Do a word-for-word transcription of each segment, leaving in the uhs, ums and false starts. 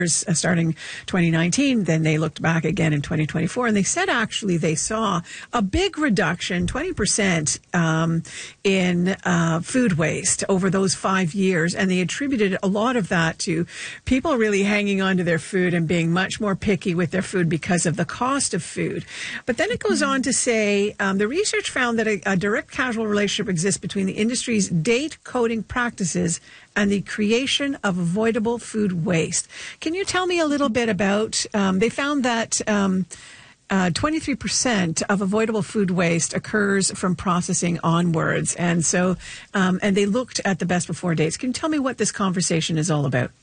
uh, starting twenty nineteen. Then they looked back again in twenty twenty-four, and they said actually they saw a big reduction, twenty percent um, in uh, food waste over those five years. And they attributed a lot of that to people really hanging on to their food and being much more picky with their food because of the cost of food. But then it goes on to say um, the research found that a, a direct causal relationship exists between the industry's date coding practices and the creation of avoidable food waste. Can you tell me a little bit about, um, they found that um, uh, twenty-three percent of avoidable food waste occurs from processing onwards. And so, um, and they looked at the best before dates. Can you tell me what this conversation is all about?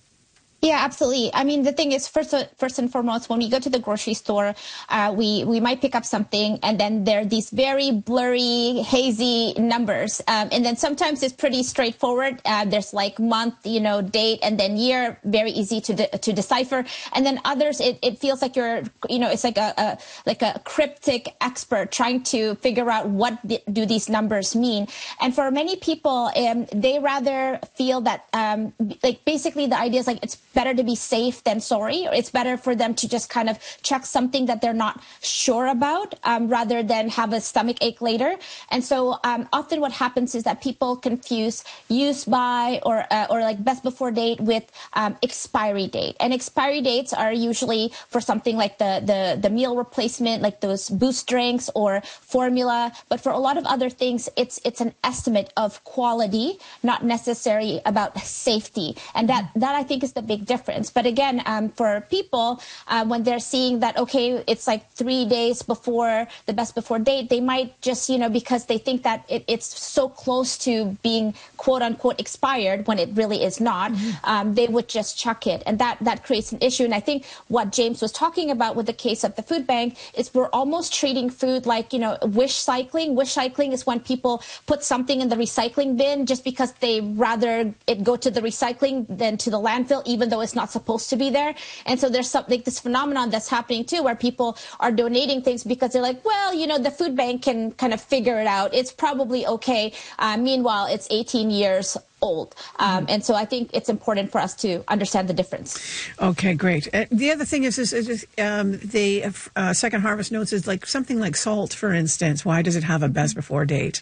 Yeah, absolutely. I mean, the thing is, first, first and foremost, when we go to the grocery store, uh, we, we might pick up something, and then there are these very blurry, hazy numbers. Um, and then sometimes it's pretty straightforward. Uh, there's like month, you know, date, and then year, very easy to de- to decipher. And then others, it, it feels like you're, you know, it's like a, a like a cryptic expert trying to figure out what th- do these numbers mean. And for many people, um, they rather feel that, um, like, basically the idea is like it's better to be safe than sorry. It's better for them to just kind of check something that they're not sure about um, rather than have a stomach ache later. And so um, often what happens is that people confuse use by or uh, or like best before date with um, expiry date. And expiry dates are usually for something like the, the, the meal replacement, like those boost drinks or formula. But for a lot of other things, it's it's an estimate of quality, not necessarily about safety. And that, that I think is the big difference. But again, um, for people, uh, when they're seeing that, okay, it's like three days before the best before date, they might just, you know, because they think that it, it's so close to being quote unquote expired when it really is not, mm-hmm. um, they would just chuck it. And that, that creates an issue. And I think what James was talking about with the case of the food bank is we're almost treating food like, you know, wish cycling. Wish cycling is when people put something in the recycling bin just because they rather it go to the recycling than to the landfill, even though it's not supposed to be there. And so there's something, like this phenomenon that's happening too, where people are donating things because they're like, well, you know, the food bank can kind of figure it out. It's probably okay. Uh, meanwhile, it's eighteen years old. Um, and so I think it's important for us to understand the difference. Okay, great. Uh, the other thing is, is, is um, the uh, Second Harvest notes is like something like salt, for instance. Why does it have a best before date?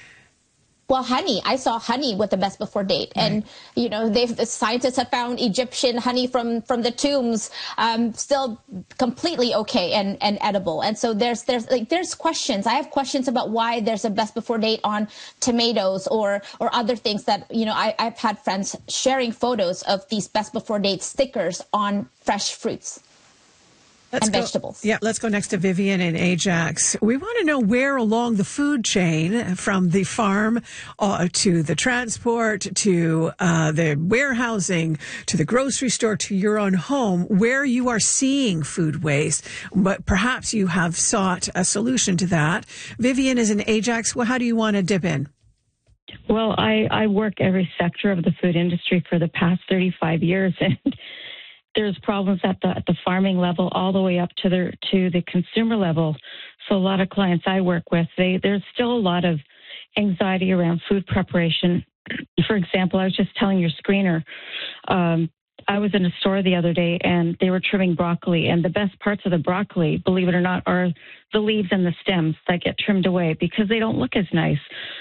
Well, honey, I saw honey with the best before date. Right. And, you know, they've, the scientists have found Egyptian honey from, from the tombs um, still completely okay and, and edible. And so there's there's like there's questions. I have questions about why there's a best before date on tomatoes or or other things that, you know, I, I've had friends sharing photos of these best before date stickers on fresh fruits. Let's and go, vegetables. Yeah, let's go next to Vivian in Ajax. We want to know where along the food chain, from the farm uh, to the transport, to uh, the warehousing, to the grocery store, to your own home, where you are seeing food waste, but perhaps you have sought a solution to that. Vivian is in Ajax. Well, how do you want to dip in? Well, I, I work every sector of the food industry for the past thirty-five years, and there's problems at the at the farming level all the way up to the to the consumer level. So a lot of clients I work with, they there's still a lot of anxiety around food preparation. For example, I was just telling your screener, um, I was in a store the other day and they were trimming broccoli, and the best parts of the broccoli, believe it or not, are the leaves and the stems that get trimmed away because they don't look as nice.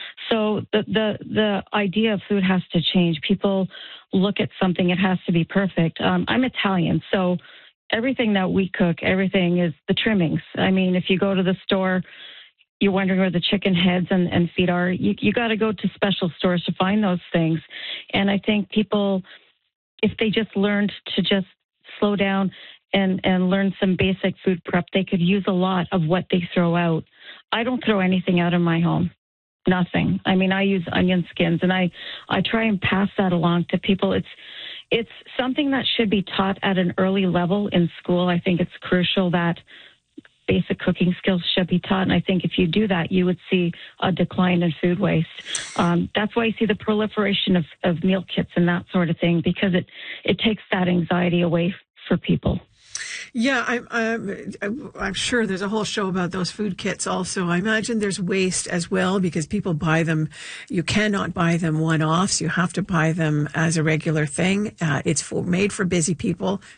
So the the the idea of food has to change. People look at something, it has to be perfect. Um, I'm Italian, so everything that we cook, everything is the trimmings. I mean, if you go to the store, you're wondering where the chicken heads and, and feet are, you, you got to go to special stores to find those things. And I think people, if they just learned to just slow down and, and learn some basic food prep, they could use a lot of what they throw out. I don't throw anything out in my home. Nothing. I mean, I use onion skins, and I, I try and pass that along to people. It's it's something that should be taught at an early level in school. I think it's crucial that basic cooking skills should be taught, and I think if you do that, you would see a decline in food waste. Um, that's why you see the proliferation of, of meal kits and that sort of thing, because it, it takes that anxiety away for people. Yeah, I'm, I'm, I'm sure there's a whole show about those food kits also. I imagine there's waste as well because people buy them. You cannot buy them one-offs. You have to buy them as a regular thing. Uh, it's for, made for busy people.